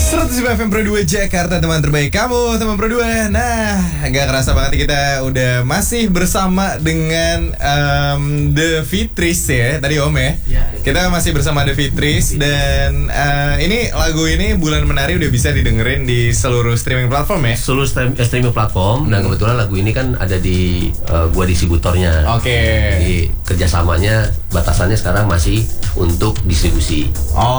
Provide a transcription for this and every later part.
107 FM Pro 2 Jakarta, teman terbaik kamu, teman Pro 2. Nah, nggak kerasa banget kita udah masih bersama dengan The Fitris ya, tadi Om ya. Kita masih bersama The Fitris dan ini lagu ini Bulan Menari udah bisa didengerin di seluruh streaming platform ya. Seluruh streaming platform dan kebetulan lagu ini kan ada di gua distributornya. Oke. Jadi kerjasamanya batasannya sekarang masih untuk distribusi.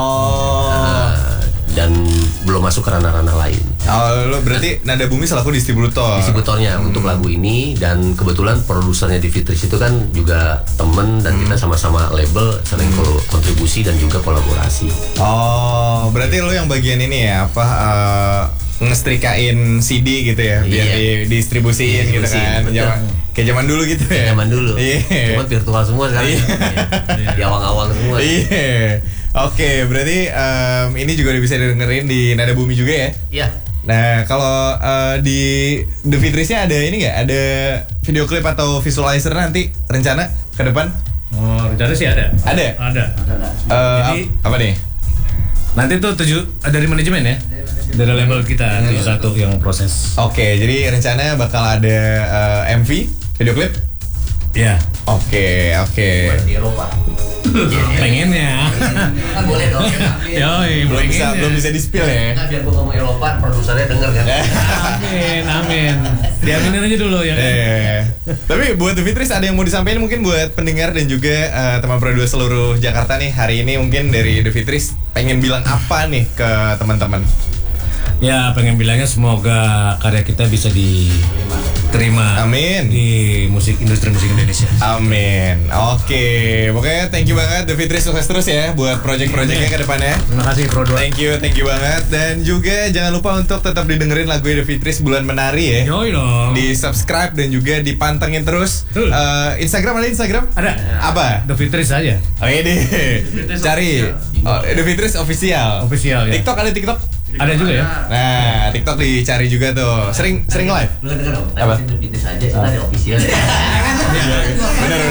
Dan belum masuk ke ranah-ranah lain. Lo berarti Nada Bumi selaku distributornya untuk lagu ini, dan kebetulan produsernya di Fitris itu kan juga temen dan kita sama-sama label, sering kontribusi dan juga kolaborasi. Oh, berarti lo yang bagian ini ya, ngestrikain CD gitu ya, biar didistribusiin gitu kan. Kayak zaman dulu gitu ya. Zaman dulu. Cuma virtual semua sekarang. Di awang-awang semua. Oke, berarti ini juga udah bisa didengerin di Nada Bumi juga ya? Iya. Nah, kalau di The Fitrisnya ada ini nggak? Ada video klip atau visualizer nanti rencana ke depan? Oh, rencana sih ada. Ada? Ada. Jadi apa nih? Nanti tuh dari manajemen ya. Dari label kita 71 yang proses. Oke, jadi rencana bakal ada MV, video klip? Iya. Oke. Di Eropa. Pengennya. Kan boleh dong. Yoi, belum bisa di-spill ya. Nah, biar gua ngomong Eropa, produsernya denger kan. Amin. Diaminin aja dulu ya. Tapi buat The Fitris ada yang mau disampaikan mungkin buat pendengar dan juga teman Pro 2 seluruh Jakarta nih hari ini, mungkin dari The Fitris pengen bilang apa nih ke teman-teman? Ya, pengen bilangnya semoga karya kita bisa diterima. Amin. Di industri musik Indonesia. Amin. Oke, pokoknya thank you banget The Fitris, sukses terus ya buat project-projectnya ke depannya. Terima kasih Pro 2. Thank you banget. Dan juga jangan lupa untuk tetap didengerin lagu The Fitris Bulan Menari ya. Yoi dong. Di subscribe dan juga dipantengin terus. Instagram ada Instagram? Ada. Apa? The Fitris aja. Oh ini cari The Fitris official. Official ya. TikTok ada TikTok? Ada juga ya. Nah, TikTok dicari juga tuh. Sering live. Lu denger dong. Apa? The Fitris aja, kita ada official ya. Bener.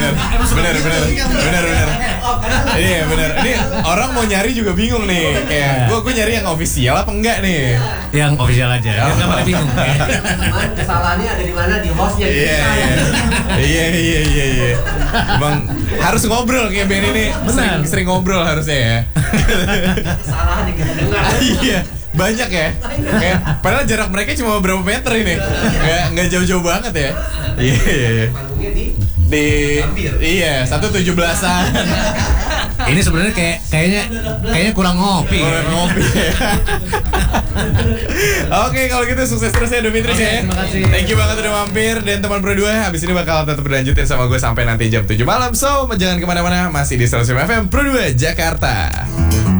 Iya bener. Ini orang mau nyari juga bingung nih. Kayak gue nyari yang official apa enggak nih? Yang official aja. Biar nggak pada bingung. Cuman kesalahannya ada di mana, di hostnya. Iya. Bang harus ngobrol kayak Ben ini. Sering ngobrol harusnya ya. Kesalahan yang kita dengar. Iya. Banyak ya. Padahal jarak mereka cuma berapa meter ini. Nggak jauh-jauh banget ya. Iya. Panggungnya di iya 117-an. Ini sebenarnya kayaknya kurang ngopi. Oke, kalau gitu sukses terus ya The Fitris ya. Terima kasih. Thank you banget udah mampir. Dan teman Pro 2 habis ini bakal tetap berlanjutin sama gue sampai nanti jam 7 malam. So jangan kemana-mana, masih di 105 FM Pro 2 Jakarta.